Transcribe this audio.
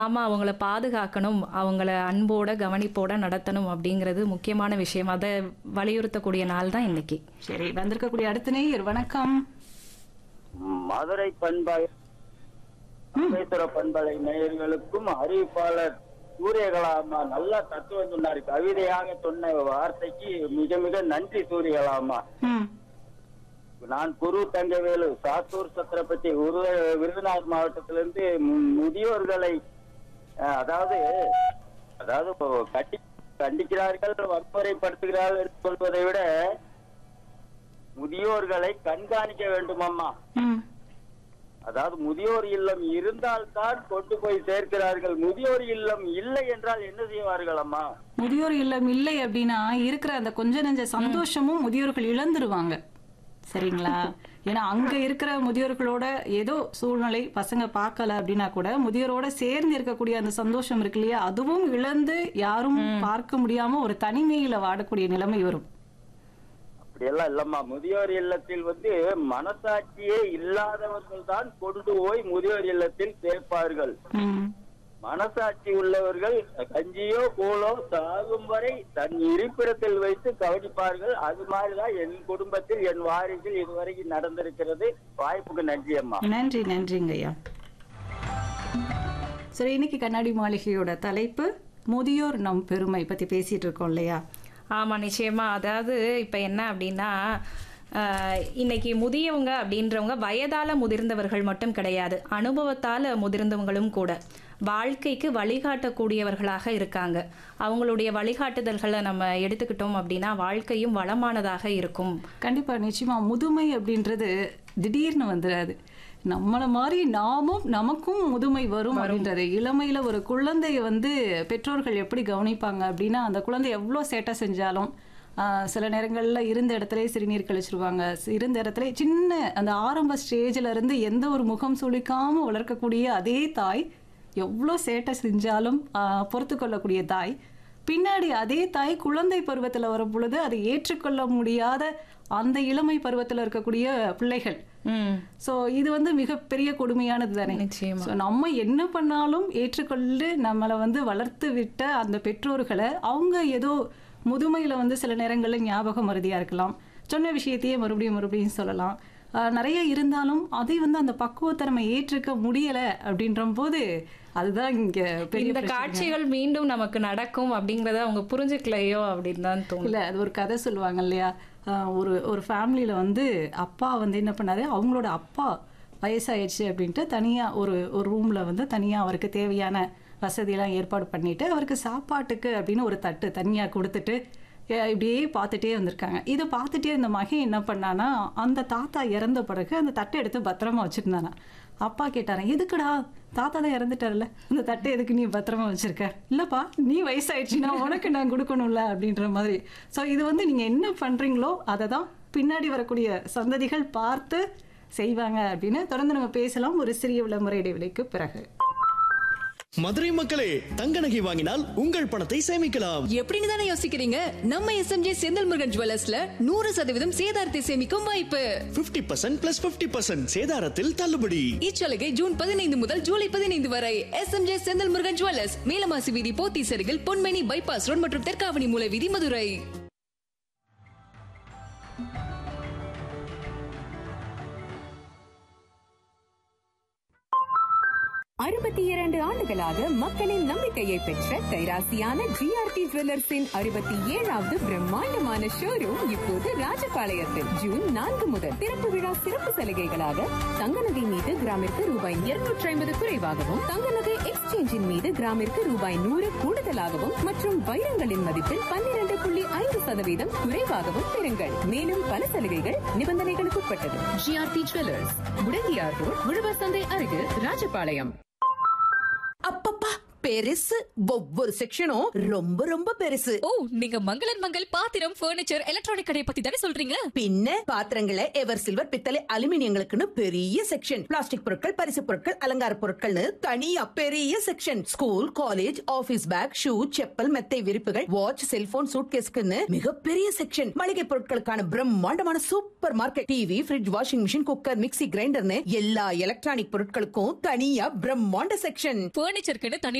ஆமா, அவங்கள பாதுகாக்கணும். அவங்கள அன்போட, கவனிப்போட நடத்தணும் அப்படிங்கிறது முக்கியமான விஷயம். அத வலியுறுத்தக்கூடிய நாள் தான் இன்னைக்கு. சரி, வந்திருக்கக்கூடிய அடுத்த நேயர் வணக்கம். மதுரை பண்பாய் ராமேஸ்வர பண்பலை நேயர்களுக்கும் அறிவிப்பாளர் சூரியகலாமா நல்ல தத்துவம் சொன்னாரு. கவிதையாக சொன்ன வார்த்தைக்கு மிக மிக நன்றி சூரியகலாமா. ம், நான் குரு தங்கவேலு சாத்தூர் சத்திரப்பட்டி விருதுநகர் மாவட்டத்திலிருந்து முதியோர்களை அதாவது அதாவது கண்டிக்கிறார்கள், வன்முறைப்படுத்துகிறார்கள் என்று சொல்வதை விட முதியோர்களை கண்காணிக்க வேண்டும் அம்மா. ம். அதாவது முதியோர் இல்லம் இருந்தால்தான் கொண்டு போய் சேர்க்கிறார்கள். முதியோர் இல்லம் இல்லை என்றால் என்ன செய்வார்கள் அம்மா? முதியோர் இல்லம் இல்லை அப்படின்னா இருக்கிற அந்த கொஞ்ச நெஞ்ச சந்தோஷமும் முதியோர்கள் இழந்துருவாங்க. சரிங்களா? ஏன்னா அங்க இருக்கிற முதியோர்களோட ஏதோ சூழ்நிலை பசங்க பார்க்கல அப்படின்னா கூட முதியோரோட சேர்ந்து இருக்கக்கூடிய அந்த சந்தோஷம் இருக்கு இல்லையா, அதுவும் இழந்து யாரும் பார்க்க முடியாம ஒரு தனிமையில வாடக்கூடிய நிலைமை வரும். அப்படியெல்லாம் இல்லம்மா. முதியோர் இல்லத்தில் மனசாட்சியே இல்லாதவர்கள் தான் கொண்டு போய் முதியோர் இல்லத்தில் சேர்ப்பார்கள். ம். மனசாட்சி உள்ளவர்கள் கஞ்சியோ கோலோ சாகும் வரை தன் இருப்பிடத்தில் வைத்து கவனிப்பார்கள். அது மாதிரிதான் என் குடும்பத்தில் என் வாரிசில் இதுவரைக்கும் நடந்திருக்கிறது. வாய்ப்புக்கு நன்றி அம்மா. நன்றி, நன்றிங்க ஐயா. சரி, இன்னைக்கு கண்ணாடி மாளிகையோட தலைப்பு முதியோர் நம் பெருமை பத்தி பேசிட்டு இருக்கோம் இல்லையா? ஆமா, நிச்சயமா. அதாவது இப்ப என்ன அப்படின்னா, இன்னைக்கு முதியவங்க அப்படின்றவங்க வயதால முதிர்ந்தவர்கள் மட்டும் கிடையாது, அனுபவத்தால முதிர்ந்தவங்களும் கூட. வாழ்க்கைக்கு வழிகாட்டக்கூடியவர்களாக இருக்காங்க. அவங்களுடைய வழிகாட்டுதல்களை நம்ம எடுத்துக்கிட்டோம் அப்படின்னா வாழ்க்கையும் வளமானதாக இருக்கும். கண்டிப்பா, நிச்சயமா. முதுமை அப்படின்றது திடீர்னு வந்துடாது. நம்மள மாதிரி நாமும் நமக்கும் முதுமை வரும் அப்படின்றது. இளமையில ஒரு குழந்தைய பெற்றோர்கள் எப்படி கவனிப்பாங்க அப்படின்னா, அந்த குழந்தை எவ்வளோ சேட்டை செஞ்சாலும் சில நேரங்களில் இருந்த இடத்துல சிறுநீர் கழிச்சிருவாங்க. இருந்த இடத்துல சின்ன அந்த ஆரம்ப ஸ்டேஜில் இருந்து எந்த ஒரு முகம் சுளிக்காமல் வளர்க்கக்கூடிய அதே தாய் எவ்வளோ சேட்டை செஞ்சாலும் பொறுத்து கொள்ளக்கூடிய தாய், பின்னாடி அதே தாய் குழந்தை பருவத்தில் வரும் பொழுது அதை ஏற்றுக்கொள்ள முடியாத அந்த இளமை பருவத்தில் இருக்கக்கூடிய பிள்ளைகள். ஸோ இது மிகப்பெரிய கொடுமையானது தானே. நிச்சயமா. ஸோ நம்ம என்ன பண்ணாலும் ஏற்றுக்கொண்டு நம்மளை வளர்த்து விட்ட அந்த பெற்றோர்களை அவங்க ஏதோ முதுமையில் சில நேரங்களில் ஞாபகம் மறதியாக இருக்கலாம், சொன்ன விஷயத்தையே மறுபடியும் சொல்லலாம், நிறைய இருந்தாலும் அதை அந்த பக்குவத்தை நம்ம ஏற்றுக்க முடியலை அப்படின்ற போது அதுதான் இங்க பெரிய இந்த காட்சிகள் மீண்டும் நமக்கு நடக்கும் அப்படிங்கறத அவங்க புரிஞ்சுக்கலையோ அப்படின்னு தான் தோணும். இல்ல, அது ஒரு கதை சொல்லுவாங்க இல்லையா, ஒரு ஃபேமிலியில அப்பா என்ன பண்ணாரு, அவங்களோட அப்பா வயசாயிடுச்சு அப்படின்ட்டு தனியா ஒரு ரூம்ல தனியா அவருக்கு தேவையான வசதியெல்லாம் ஏற்பாடு பண்ணிட்டு அவருக்கு சாப்பாட்டுக்கு அப்படின்னு ஒரு தட்டு தனியா கொடுத்துட்டு இப்படியே பார்த்துட்டே வந்திருக்காங்க. இதை பார்த்துட்டே இந்த மகன் என்ன பண்ணானா, அந்த தாத்தா இறந்த பிறகு அந்த தட்டை எடுத்து பத்திரமா வச்சிருந்தானா. அப்பா கேட்டாரன், எதுக்குடா, தாத்தா தான் இறந்துட்டார்ல, இந்த தட்டை எதுக்கு நீ பத்திரமா வச்சிருக்க? இல்லப்பா, நீ வயசாயிடுச்சுன்னா உனக்கு நான் கொடுக்கணும்ல அப்படின்ற மாதிரி. ஸோ இது நீங்க என்ன பண்றீங்களோ அதை தான் பின்னாடி வரக்கூடிய சந்ததிகள் பார்த்து செய்வாங்க அப்படின்னு தொடர்ந்து நம்ம பேசலாம் ஒரு சிறிய விளம்பர இடைவெளிக்கு பிறகு. மதுரை மக்களே, தங்க நகை வாங்கினால் உங்கள் பணத்தை சேமிக்கலாம். எப்படின்னு தானே யோசிக்கிறீங்க? நம்ம எஸ்எம்ஜே செந்தில் முருகன் ஜுவல்லர்ஸ்ல 100% சேதாரத்தை சேமிக்கும் வாய்ப்பு. 50% + 50% சேதாரத்தில் தள்ளுபடி. இச்சலுகை ஜூன் 15 முதல் ஜூலை 15 வரை. எஸ்எம்ஜே செந்தில் முருகன் ஜுவல்லர்ஸ், மேலமாசி வீதி, போத்தீஸ் அருகில், பொன்மேனி பைபாஸ் ரோட் மற்றும் தெற்காவணி மூல வீதி, மதுரை. 62 ஆண்டுகளாக மக்களின் நம்பிக்கையை பெற்ற கைராசியான ஜிஆர்டி ஜுவல்லர்ஸின் 67வது பிரம்மாண்டமான ஷோரூம் இப்போது ராஜபாளையத்தில் ஜூன் 4 முதல் திறப்பு விழா சிறப்பு சலுகைகளாக தங்க நகை மீது கிராமிற்கு ரூபாய் 250 குறைவாகவும், தங்க நகை எக்ஸ்சேஞ்சின் மீது கிராமிற்கு ரூபாய் 100 கூடுதலாகவும் மற்றும் வைரங்களின் மதிப்பில் 12.5% குறைவாகவும் பெறுங்கள். மேலும் பல சலுகைகள் நிபந்தனைகளுக்கு உட்பட்டது. ஜிஆர்டி ஜுவல்லர்ஸ், முடங்கியார் ரோட், உழவர் சந்தை அருகில், ராஜபாளையம். அப்பப்பா, பெருசு. ஒவ்வொரு செக்ஷனும் ரொம்ப ரொம்ப பெருசு. ஓ, நீங்க மங்களன் மங்கள் பாத்திரம், பர்னிச்சர், எலக்ட்ரானிக் கடையை பத்தி தானே சொல்றீங்க? பின்ன பாத்திரங்களை எவர் சில்வர், பித்தளை, அலுமினியங்களுக்குன்னு பெரிய செக்ஷன். பிளாஸ்டிக் பொருட்கள், பரிசு பொருட்கள், அலங்கார பொருட்கள்னு தனியா பெரிய section. School, college, office back, shoe, chappal, மெத்தை விரிப்புகள், வாட்ச், செல்போன், சூட்கேஸ்க்குன்னு மிகப்பெரிய செக்ஷன். மளிகை பொருட்களுக்கான பிரம்மாண்டமான super market. TV, fridge, washing machine, cooker, mixie, கிரைண்டர்னு எல்லா எலக்ட்ரானிக் பொருட்களுக்கும் தனியா பிரம்மாண்ட செக்ஷன். பர்னிச்சருக்குன்னு தனி